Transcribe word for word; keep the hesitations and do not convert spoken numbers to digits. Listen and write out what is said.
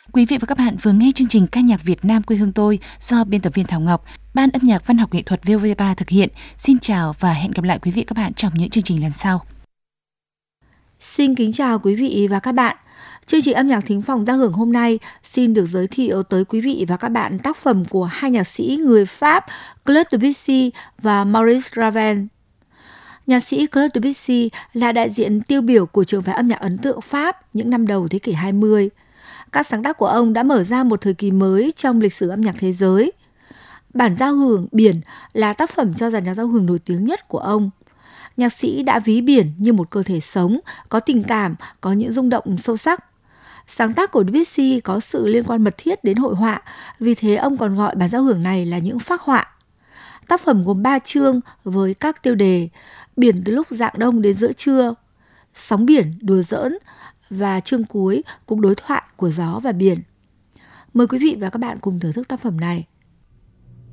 Quý vị và các bạn vừa nghe chương trình ca nhạc Việt Nam quê hương tôi do biên tập viên Thảo Ngọc, Ban âm nhạc Văn học nghệ thuật vê o vê ba thực hiện. Xin chào và hẹn gặp lại quý vị và các bạn trong những chương trình lần sau. Xin kính chào quý vị và các bạn. Chương trình âm nhạc thính phòng giao hưởng hôm nay xin được giới thiệu tới quý vị và các bạn tác phẩm của hai nhạc sĩ người Pháp Claude Debussy và Maurice Ravel. Nhạc sĩ Claude Debussy là đại diện tiêu biểu của trường phái âm nhạc ấn tượng Pháp những năm đầu thế kỷ hai mươi. Các sáng tác của ông đã mở ra một thời kỳ mới trong lịch sử âm nhạc thế giới. Bản giao hưởng Biển là tác phẩm cho dàn nhạc giao hưởng nổi tiếng nhất của ông. Nhạc sĩ đã ví biển như một cơ thể sống, có tình cảm, có những rung động sâu sắc. Sáng tác của Debussy có sự liên quan mật thiết đến hội họa, vì thế ông còn gọi bản giao hưởng này là những phác họa. Tác phẩm gồm ba chương với các tiêu đề Biển từ lúc rạng đông đến giữa trưa, Sóng biển đùa giỡn và chương cuối cuộc đối thoại của gió và biển. Mời quý vị và các bạn cùng thưởng thức tác phẩm này.